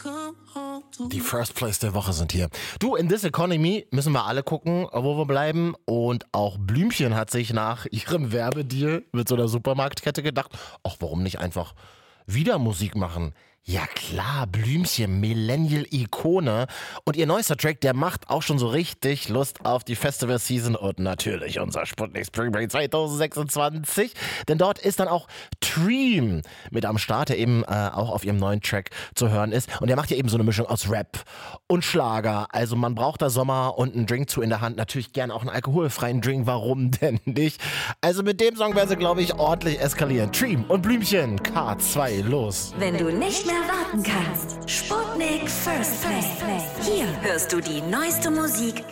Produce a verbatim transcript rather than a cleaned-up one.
Die First Place der Woche sind hier. Du, in This Economy müssen wir alle gucken, wo wir bleiben. Und auch Blümchen hat sich nach ihrem Werbedeal mit so einer Supermarktkette gedacht, ach, warum nicht einfach wieder Musik machen? Ja klar, Blümchen, Millennial-Ikone. Und ihr neuester Track, der macht auch schon so richtig Lust auf die Festival-Season und natürlich unser Sputnik Spring Break zwanzig sechsundzwanzig. Denn dort ist dann auch Dream mit am Start, der eben äh, auch auf ihrem neuen Track zu hören ist. Und der macht ja eben so eine Mischung aus Rap und Schlager. Also man braucht da Sommer und einen Drink zu in der Hand. Natürlich gern auch einen alkoholfreien Drink, warum denn nicht? Also mit dem Song werden sie, glaube ich, ordentlich eskalieren. Dream und Blümchen, K zwei, los. Wenn du nicht mehr warten kannst. Sputnik First Play. Hier hörst du die neueste Musik